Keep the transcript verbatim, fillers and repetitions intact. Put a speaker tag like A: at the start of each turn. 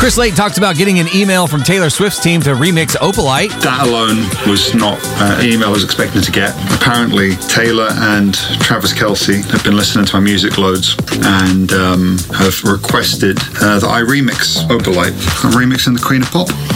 A: Chris Lake talks about getting an email from Taylor Swift's team to remix Opalite.
B: That alone was not uh, an email I was expecting to get. Apparently, Taylor and Travis Kelce have been listening to my music loads and um, have requested uh, that I remix Opalite. I'm remixing the Queen of Pop.